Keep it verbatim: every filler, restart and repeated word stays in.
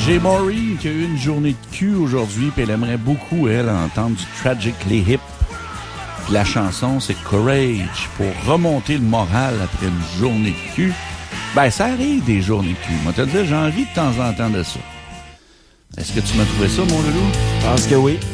J'ai Maureen qui a eu une journée de cul aujourd'hui, puis elle aimerait beaucoup, elle, entendre du Tragically Hip. Puis la chanson, c'est Courage, pour remonter le moral après une journée de cul. Ben, ça arrive des journées de cul. Moi, te dire, j'en ris de temps en temps de ça. Est-ce que tu m'as trouvé ça, mon loulou? Je pense que oui.